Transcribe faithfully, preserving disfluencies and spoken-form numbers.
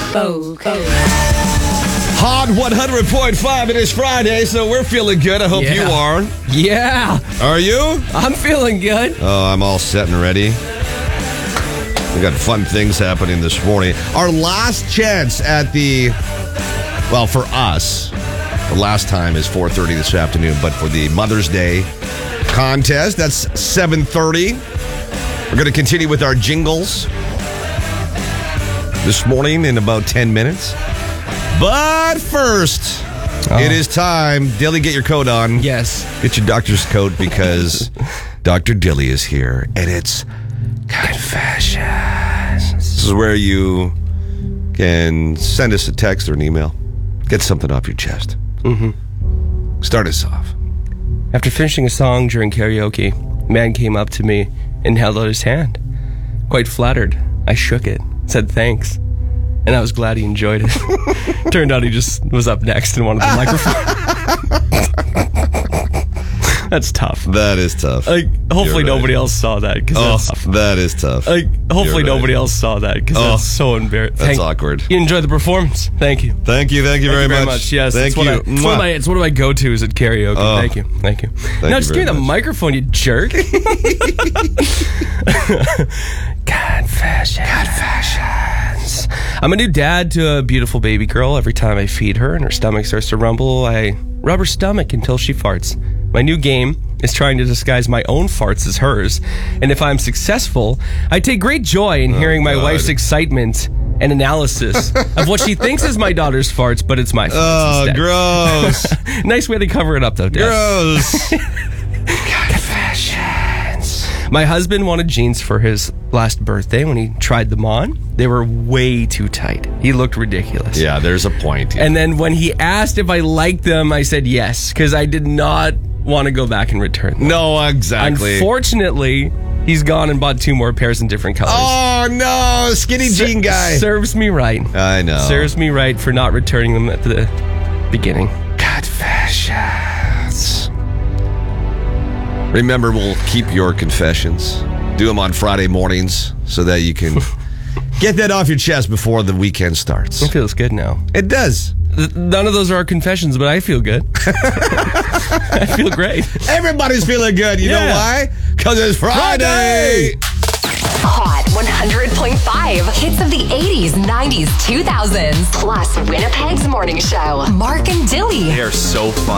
Okay. Hot one hundred point five. It is Friday, so we're feeling good. I hope Yeah. you are. Yeah, Are you? I'm feeling good. Oh, I'm all set and ready. We got fun things happening this morning. Our last chance at the, well, for us, the last time is four thirty this afternoon, but for the Mother's Day contest, that's seven thirty. We're going to continue with our jingles this morning in about ten minutes. But first, Oh. it is time. Dilly, get your coat on. Yes. Get your doctor's coat because Doctor Dilly is here, and it's Confessions. This is where you can send us a text or an email. Get something off your chest. Mm-hmm. Start us off. After finishing a song during karaoke, a man came up to me and held out his hand. Quite flattered, I shook it, said thanks, and I was glad he enjoyed it. Turned out he just was up next and wanted the microphone. That's tough. That is tough. Like, hopefully You're right. nobody else saw that. Cause Oh, that's tough. that is tough. Like, hopefully You're right. nobody else saw that because Oh, that's so embarrassing. That's awkward. You enjoyed the performance. Thank you. Thank you, thank you, very, Thank you very much. much. Yes, thank it's you. One of, it's, one of my, it's one of my go-tos at karaoke. Oh. Thank you. Thank you. Thank now you just give me very the much. microphone, you jerk. Confessions. Confessions. I'm a new dad to a beautiful baby girl. Every time I feed her and her stomach starts to rumble, I rub her stomach until she farts. My new game is trying to disguise my own farts as hers. And if I'm successful, I take great joy in hearing my God. wife's excitement and analysis of what she thinks is my daughter's farts, but it's my farts Oh, instead. gross. Nice way to cover it up, though, Dad. Gross. Confessions. My husband wanted jeans for his last birthday. When he tried them on, they were way too tight. He looked ridiculous. Yeah, there's a point. And then when he asked if I liked them, I said yes, because I did not want to go back and return them. No, exactly. Unfortunately, he's gone and bought two more pairs in different colors. Oh, no. Skinny Ser- jean guy. Serves me right. I know. Serves me right for not returning them at the beginning. Confessions. Remember, we'll keep your confessions. Do them on Friday mornings so that you can get that off your chest before the weekend starts. It feels good now. It does. Th- None of those are our confessions, but I feel good. I feel great. Everybody's feeling good. You know Yeah. why? Because it's Friday. Hot one hundred point five. Hits of the eighties, nineties, two thousands. Plus Winnipeg's morning show. Mark and Dilly. They are so fun.